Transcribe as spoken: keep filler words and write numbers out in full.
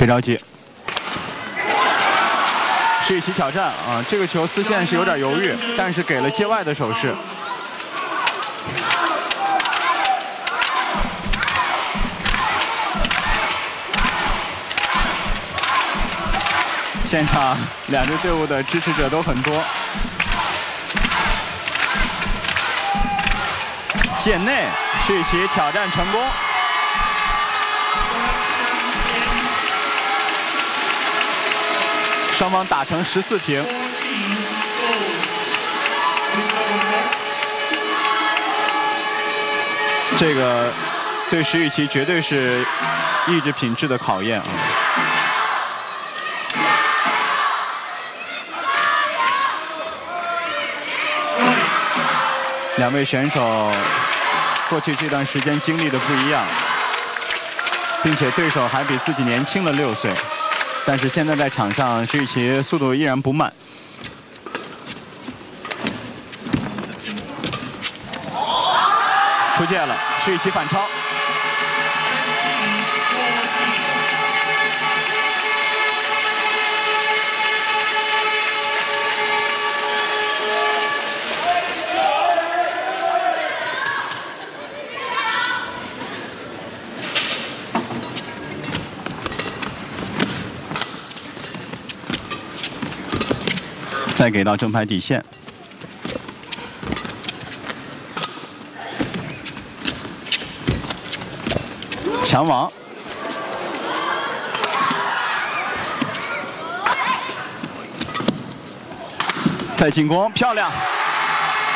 别着急。是一起挑战啊，这个球丝线是有点犹豫，但是给了界外的手势。现场两支队伍的支持者都很多。界内是一起挑战成功。 双方打成十四平，这个对石宇奇绝对是意志品质的考验啊！两位选手过去这段时间经历的不一样，并且对手还比自己年轻了六岁。 但是现在在场上，石宇奇速度依然不慢。出界了，石宇奇反超。再给到正牌底线，强网，再进攻，漂亮！